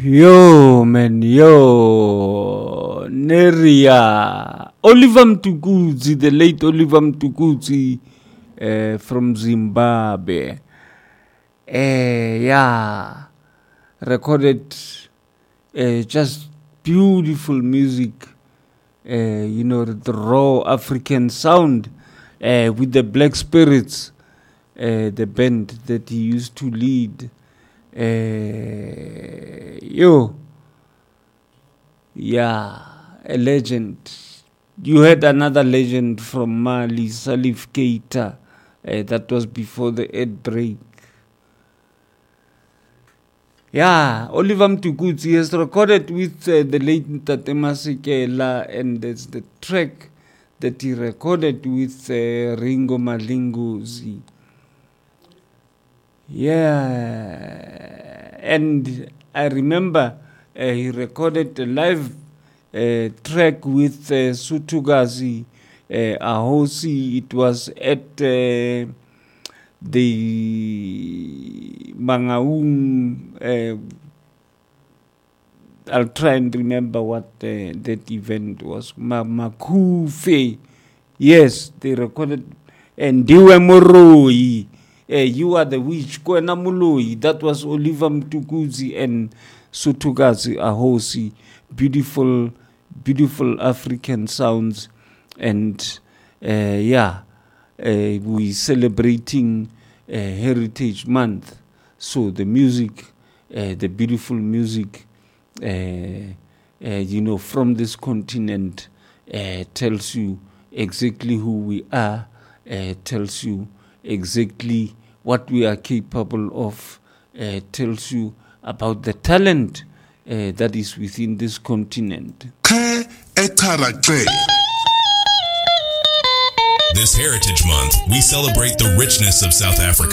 Yo, man, yo, Neria. Oliver Mtukudzi, the late Oliver Mtukudzi from Zimbabwe. Yeah, recorded just beautiful music, the raw African sound with the Black Spirits, the band that he used to lead. A legend. You had another legend from Mali, Salif Keita. That was before the outbreak. Oliver Mtukudzi has recorded with the late Ntate Masekela, and there's the track that he recorded with Ringo Malingozi. And I remember he recorded a live track with Sutugazi Ahosi. It was at the Mangaung. I'll try and remember what that event was. Makufe. Yes, they recorded. And Diwe Moroi. You are the witch. Kwena Muloi. That was Oliver Mtukudzi and Sutugazi Ahosi. Beautiful, beautiful African sounds. And we celebrating Heritage Month. So the music, the beautiful music, from this continent tells you exactly who we are, tells you exactly what we are capable of, tells you about the talent that is within this continent. This Heritage Month, we celebrate the richness of South Africa.